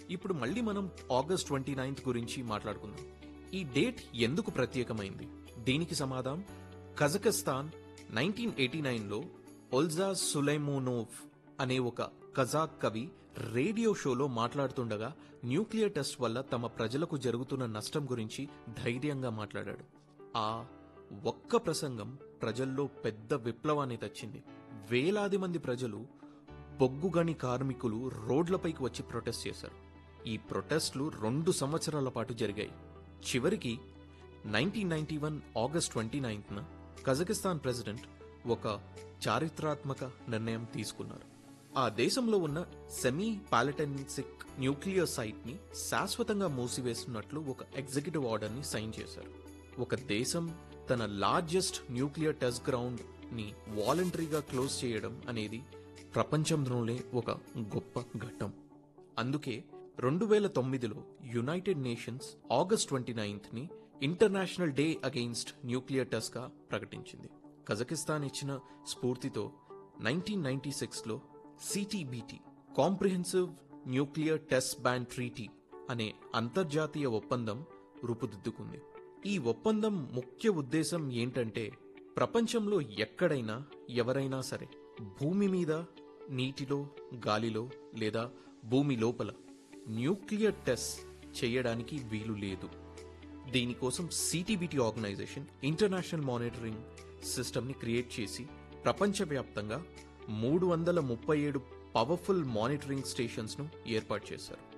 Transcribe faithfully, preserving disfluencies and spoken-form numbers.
ఇప్పుడు మళ్ళీ మనం ఆగస్ట్ ట్వంటీ నైన్త్ గురించి మాట్లాడుకుందాం. ఈ డేట్ ఎందుకు ప్రత్యేకమైంది? దీనికి సమాధానం కజకస్తాన్ నైన్టీన్ ఎయిటీ నైన్లో ఒల్జా సులైమోనోవ్ అనే ఒక కజాక్ కవి రేడియో షోలో మాట్లాడుతుండగా న్యూక్లియర్ టెస్ట్ వల్ల తమ ప్రజలకు జరుగుతున్న నష్టం గురించి ధైర్యంగా మాట్లాడాడు. ఆ ఒక్క ప్రసంగం ప్రజల్లో పెద్ద విప్లవాన్ని తెచ్చింది. వేలాది మంది ప్రజలు, బొగ్గుగని కార్మికులు రోడ్లపైకి వచ్చి ప్రొటెస్ట్ చేశారు. ఈ ప్రొటెస్ట్లు రెండు సంవత్సరాల పాటు జరిగాయి. చివరికి nineteen ninety one August twenty నైన్త్న Kazakhstan president ఒక చారిత్రాత్మక నిర్ణయం తీసుకున్నారు. ఆ దేశంలో ఉన్న సెమీ పాలిటెన్సిక్ న్యూక్లియర్ సైట్ ని శాశ్వతంగా మూసివేస్తున్నట్లు ఒక ఎగ్జిక్యూటివ్ ఆర్డర్ ని సైన్ చేశారు. ఒక దేశం తన లార్జెస్ట్ న్యూక్లియర్ టెస్ట్ గ్రౌండ్ ని వాలంటరీగా క్లోజ్ చేయడం అనేది ప్రపంచంలోనే ఒక గొప్ప ఘట్టం. అందుకే రెండు వేల తొమ్మిదిలో United nations August twenty ninth ని international day against nuclear test గా ప్రకటించింది. కజకిస్తాన్ ఇచ్చిన స్ఫూర్తితో నైన్టీన్ నైన్టీ సిక్స్లో సిటిబిటి comprehensive nuclear test ban treaty అనే అంతర్జాతీయ ఒప్పందం రూపుదిద్దుకుంది. ఈ ఒప్పందం ముఖ్య ఉద్దేశం ఏంటంటే ప్రపంచంలో ఎక్కడైనా ఎవరైనా సరే భూమి మీద, నీటిలో, గాలిలో లేదా భూమి లోపల న్యూక్లియర్ టెస్ట్ చేయడానికి వీలు లేదు. దీనికోసం సిటిబిటి ఆర్గనైజేషన్ ఇంటర్నేషనల్ మానిటరింగ్ సిస్టమ్ని క్రియేట్ చేసి ప్రపంచవ్యాప్తంగా మూడు వందల ముప్పై ఏడు పవర్ఫుల్ మానిటరింగ్ స్టేషన్స్ను ఏర్పాటు చేశారు.